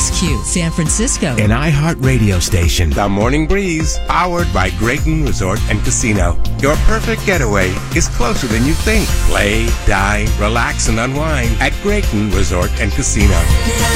KSQ, San Francisco. An iHeart radio station. The Morning Breeze, powered by Grayton Resort and Casino. Your perfect getaway is closer than you think. Play, dine, relax, and unwind at Grayton Resort and Casino.